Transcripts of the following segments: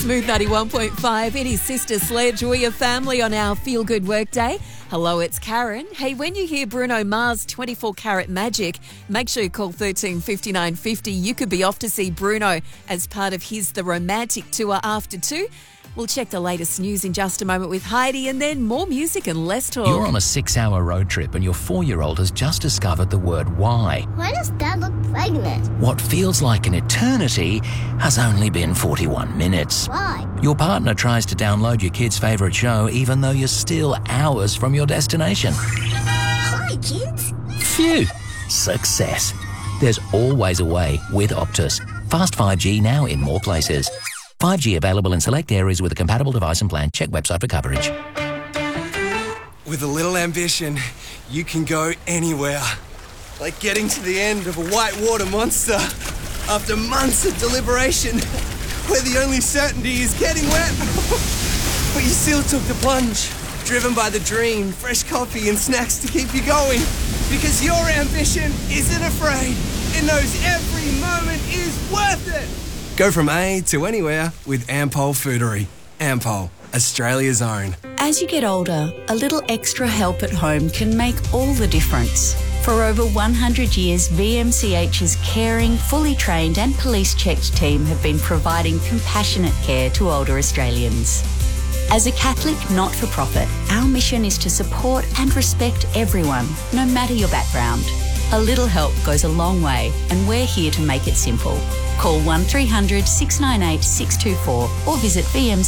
Smooth 91.5. It is Sister Sledge. We're your family on our Feel Good Work Day. Hello, it's Karen. Hey, when you hear Bruno Mars 24 Karat Magic, make sure you call 13 59 50. You could be off to see Bruno as part of his The Romantic Tour after 2. We'll check the latest news in just a moment with Heidi, and then more music and less talk. You're on a 6-hour road trip and your 4-year-old has just discovered the word why. Why does Dad look pregnant? What feels like an eternity has only been 41 minutes. Why? Your partner tries to download your kid's favourite show even though you're still hours from your destination. Hi, kids. Phew! Success. There's always a way with Optus. Fast 5G now in more places. 5G available in select areas with a compatible device and plan. Check website for coverage. With a little ambition, you can go anywhere. Like getting to the end of a whitewater monster after months of deliberation, where the only certainty is getting wet. But you still took the plunge, driven by the dream, fresh coffee and snacks to keep you going. Because your ambition isn't afraid. It knows every moment is worth it. Go from A to anywhere with Ampol Foodery. Ampol, Australia's own. As you get older, a little extra help at home can make all the difference. For over 100 years, VMCH's caring, fully trained and police-checked team have been providing compassionate care to older Australians. As a Catholic not-for-profit, our mission is to support and respect everyone, no matter your background. A little help goes a long way, and we're here to make it simple. Call 1300 698 624 or visit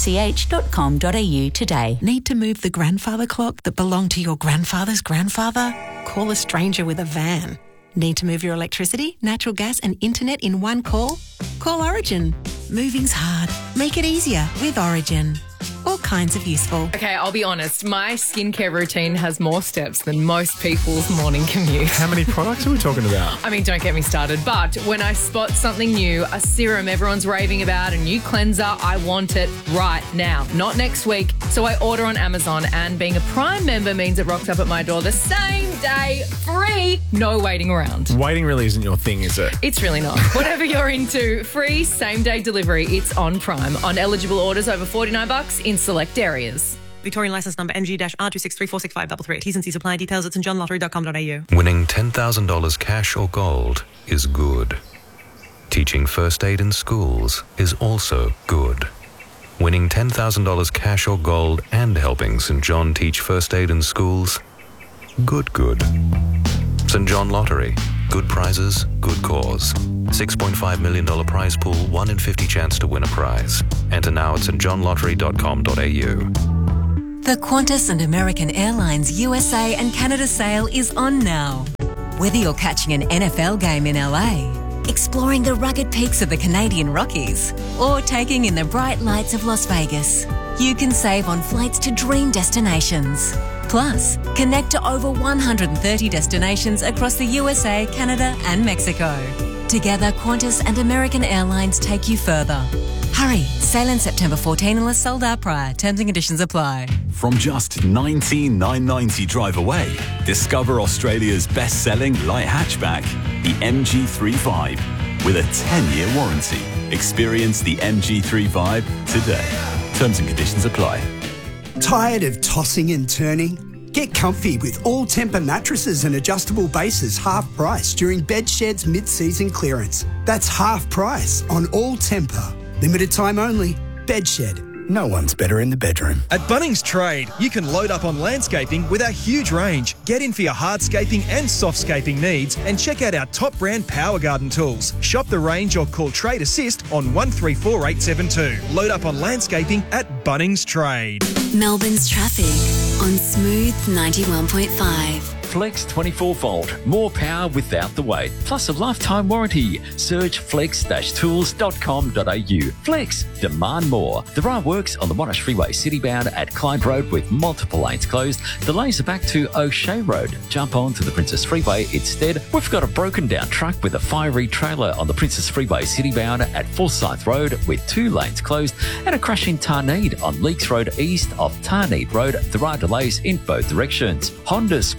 vmch.com.au today. Need to move the grandfather clock that belonged to your grandfather's grandfather? Call a stranger with a van. Need to move your electricity, natural gas and internet in one call? Call Origin. Moving's hard. Make it easier with Origin. All kinds of useful. Okay, I'll be honest. My skincare routine has more steps than most people's morning commute. How many products are we talking about? I mean, don't get me started. But when I spot something new, a serum everyone's raving about, a new cleanser, I want it right now, not next week. So I order on Amazon, and being a Prime member means it rocks up at my door the same day, free, no waiting around. Waiting really isn't your thing, is it? It's really not. Whatever you're into, free same-day delivery. It's on Prime. On eligible orders over $49 in select areas. Victorian licence number NG-R2634653. T's and C's apply. Details at stjohnlottery.com.au. Winning $10,000 cash or gold is good. Teaching first aid in schools is also good. Winning $10,000 cash or gold and helping St John teach first aid in schools, good. St John Lottery. Good prizes, good cause. $6.5 million prize pool, 1 in 50 chance to win a prize. Enter now at stjohnlottery.com.au. The Qantas and American Airlines USA and Canada sale is on now. Whether you're catching an NFL game in LA, exploring the rugged peaks of the Canadian Rockies, or taking in the bright lights of Las Vegas, you can save on flights to dream destinations. Plus, connect to over 130 destinations across the USA, Canada and Mexico. Together, Qantas and American Airlines take you further. Hurry, sail in September 14 unless sold out prior. Terms and conditions apply. From just $19,990 drive away, discover Australia's best-selling light hatchback, the MG35, with a 10-year warranty. Experience the MG35 today. Terms and conditions apply. Tired of tossing and turning? Get comfy with all-Tempur mattresses and adjustable bases half price during Bedshed's mid-season clearance. That's half price on all Tempur. Limited time only. Bedshed. No one's better in the bedroom. At Bunnings Trade, you can load up on landscaping with our huge range. Get in for your hardscaping and softscaping needs and check out our top brand Power Garden tools. Shop the range or call Trade Assist on 134872. Load up on landscaping at Bunnings Trade. Melbourne's traffic on Smooth 91.5. Flex 24-volt, more power without the wait, plus a lifetime warranty. Search flex-tools.com.au. Flex, demand more. There are works on the Monash Freeway citybound at Clyde Road with multiple lanes closed. The lanes are back to O'Shea Road. Jump on to the Princess Freeway instead. We've got a broken down truck with a fiery trailer on the Princess Freeway citybound at Forsyth Road with 2 lanes closed, and a crash in Tarneed on Leaks Road east of Tarneed Road. There are delays in both directions. Honda Spring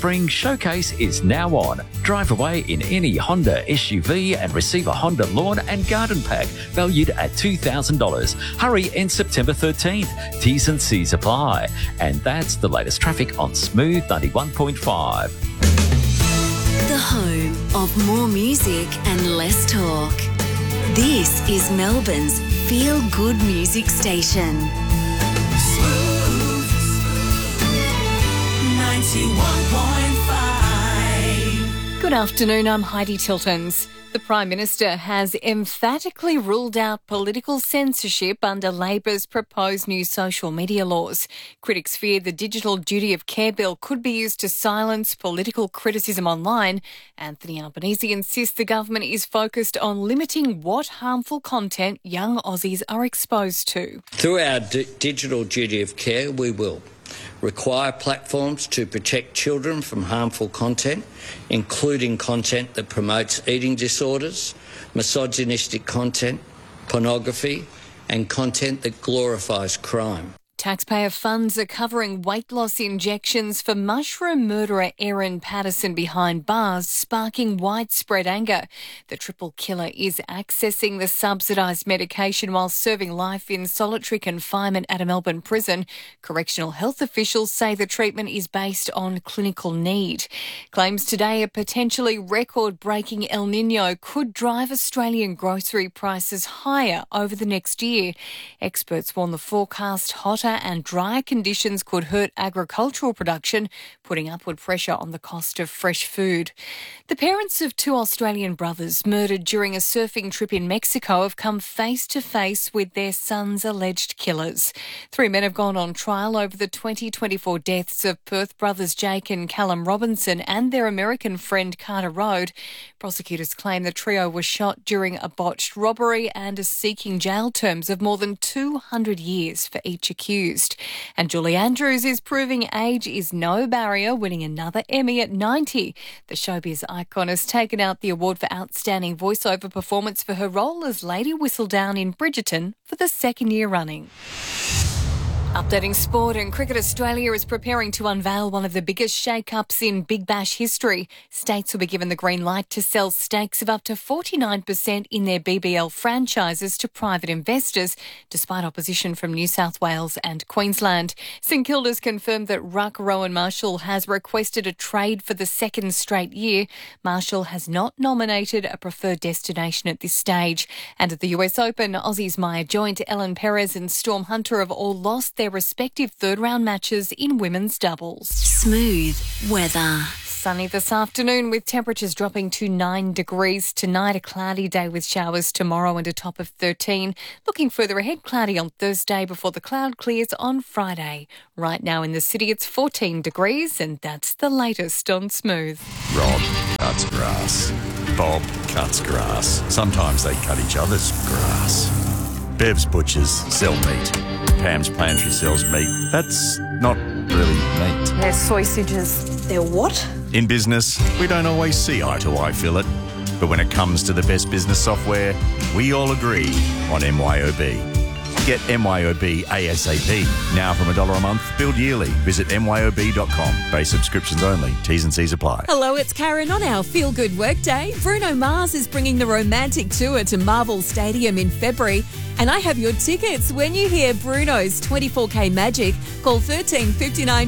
showcase is now on. Drive away in any Honda SUV and receive a Honda lawn and garden pack valued at $2,000. Hurry in September 13th. T's and C's apply. And that's the latest traffic on Smooth 91.5. The home of more music and less talk. This is Melbourne's feel-good music station. Smooth 91.5. Good afternoon, I'm Heidi Tiltons. The Prime Minister has emphatically ruled out political censorship under Labor's proposed new social media laws. Critics fear the Digital Duty of Care bill could be used to silence political criticism online. Anthony Albanese insists the government is focused on limiting what harmful content young Aussies are exposed to. Through our Digital Duty of Care, we will require platforms to protect children from harmful content, including content that promotes eating disorders, misogynistic content, pornography, and content that glorifies crime. Taxpayer funds are covering weight loss injections for mushroom murderer Erin Patterson behind bars, sparking widespread anger. The triple killer is accessing the subsidised medication while serving life in solitary confinement at a Melbourne prison. Correctional health officials say the treatment is based on clinical need. Claims today a potentially record-breaking El Niño could drive Australian grocery prices higher over the next year. Experts warn the forecast hotter and drier conditions could hurt agricultural production, putting upward pressure on the cost of fresh food. The parents of two Australian brothers murdered during a surfing trip in Mexico have come face to face with their son's alleged killers. Three men have gone on trial over the 2024 deaths of Perth brothers Jake and Callum Robinson and their American friend Carter Road. Prosecutors claim the trio was shot during a botched robbery and are seeking jail terms of more than 200 years for each accused. And Julie Andrews is proving age is no barrier, winning another Emmy at 90. The showbiz icon has taken out the award for Outstanding Voiceover Performance for her role as Lady Whistledown in Bridgerton for the second year running. Updating sport, and Cricket Australia is preparing to unveil one of the biggest shake-ups in Big Bash history. States will be given the green light to sell stakes of up to 49% in their BBL franchises to private investors, despite opposition from New South Wales and Queensland. St Kilda's confirmed that ruck Rowan Marshall has requested a trade for the second straight year. Marshall has not nominated a preferred destination at this stage. And at the US Open, Aussies Maya Joint, Ellen Perez and Storm Hunter have all lost their respective third-round matches in women's doubles. Smooth weather. Sunny this afternoon with temperatures dropping to 9 degrees. Tonight, a cloudy day with showers tomorrow and a top of 13. Looking further ahead, cloudy on Thursday before the cloud clears on Friday. Right now in the city, it's 14 degrees, and that's the latest on Smooth. Rob cuts grass. Bob cuts grass. Sometimes they cut each other's grass. Bev's Butchers sell meat. Pam's Pantry sells meat. That's not really meat. They're sausages. They're what? In business, we don't always see eye to eye, Philip. But when it comes to the best business software, we all agree on MYOB. Get MYOB ASAP. Now from $1 a month, billed yearly. Visit MYOB.com. Base subscriptions only. T's and C's apply. Hello, it's Karen on our Feel Good Workday. Bruno Mars is bringing the romantic tour to Marvel Stadium in February. And I have your tickets. When you hear Bruno's 24K Magic, call 13 59